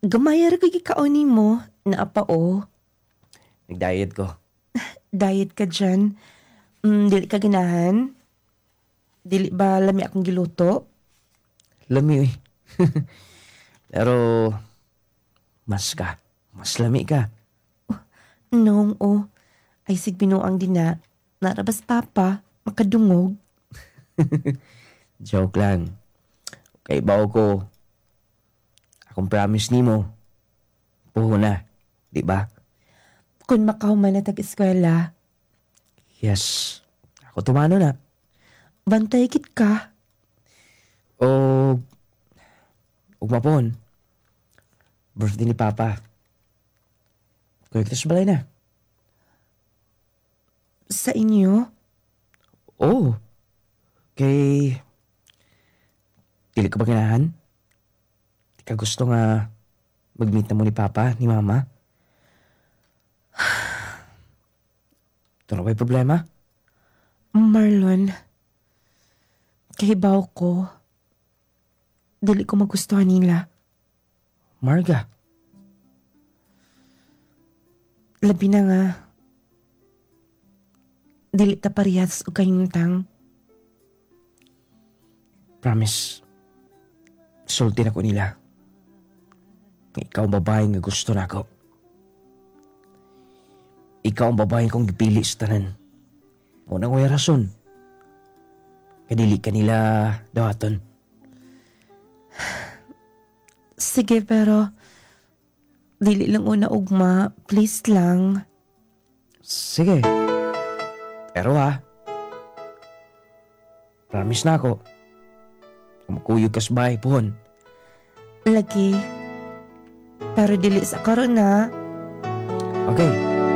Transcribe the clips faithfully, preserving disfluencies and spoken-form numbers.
Gamay ra kay kaoni mo na apa o. Nag-diet ko. Diet ka dyan. Mm, dili ka ginahan? Dili ba lami akong giluto? Lami eh. Pero, mas ka. Mas lami ka. Nong o. Ay sig binuang din na. Narabas papa. Makadungog. Joke lang. Kay bawo ko, akong promise ni mo, puho na, di ba? Kung makahuman na tag-eskwela, Yes, ako tumano na. bantay kit ka. O, ugmapon, birthday ni Papa. Kaya balay na. Sa inyo? Oo. Kay, dili ka ba ganahan? Di ka gusto nga mag-meet na mo ni Papa, ni Mama? Ito na ba'y problema? Marlon, kahibaw ko. Dili ko magustuhan nila. Marga, Labi na nga. Dili ta parehas o kahintang. promise. Sulti na ko nila. Ikaw ang babae nga gusto na ako. Ikaw ang babae kong gipili sa tanan. Unang way rason. Kadili ka nila dawaton. Sige, pero dili lang una ugma. Please lang. Sige. Pero ha, promise na ako. Kumakuyog ka sa bahay pohon. Lagi. Pero dili sa karon na. Okay.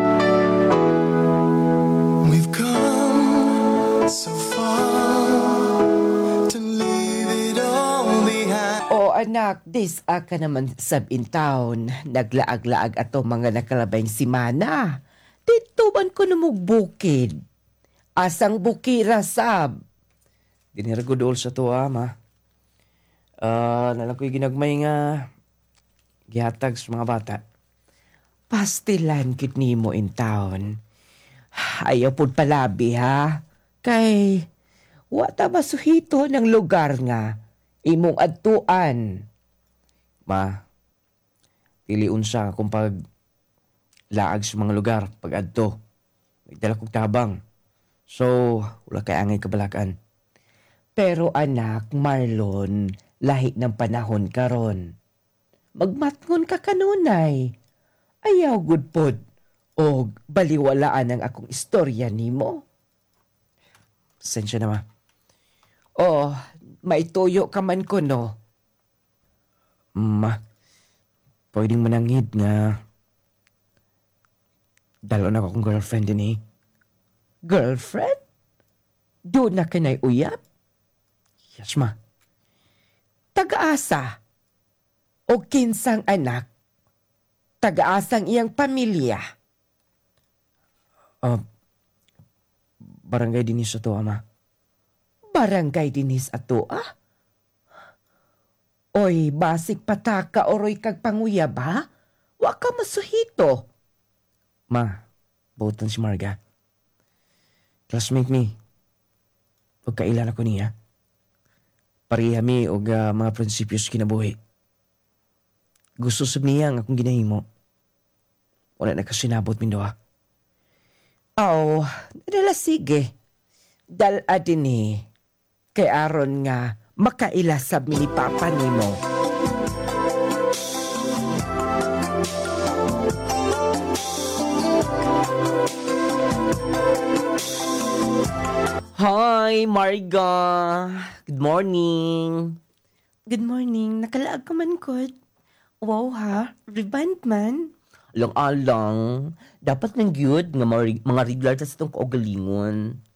We've come so far to leave it all behind. O anak, this ka naman sab in town. Naglaag-laag ato mga nakalabayng simana. Dito man ko numugbukid. Asang bukira sab. Diniragod all sa to ha, ma. Ah, nalang ko'y ginagmay nga gihatag sa mga bata. Pastilan kit nimo in town. Ayaw pud palabi ha. Kay wata masuhito ng lugar nga imong adtuan. Ma, pili unsa kung pag laag sa mga lugar, pag adto. May dala kong tabang. So, wala kay angay kabalakan. Pero anak, Marlon, lahi ng panahon karon. Magmatngon ka kanunay. Ayaw good pod. O baliwalaan ang akong istorya nimo. Sensya na, ma. O, maituyo ka man ko no. Ma, pwedeng manangid nga dalo na akong girlfriend din eh. Girlfriend? Do na ka na'y uyap? Yes, ma. Tagaasa? O kinsang anak? Tagaasang iyang pamilya? Ah, barangay din sa to, ama. Barangay dinis ato ah? Oy, basik pataka oroy kag panguya ba? Wa ka masuhito. Ma, butan si Marga. Classmate mi. Huwag kailala ko niya. Pareha mi og ah, mga prinsipyos kinabuhi. Gusto sab niya ang akong ginahimo. Wala na kasinabot min doha. Aw, dala sige. Dala din eh. Kay aron nga makailasab mi ni papa nimo. Hi, Marga. Good morning. Good morning. Nakalaag ka man, Kod. Wow ha, rebound man. Alang-alang, dapat nang gyud nga mga, mga regular ta sa itong kaugalingon.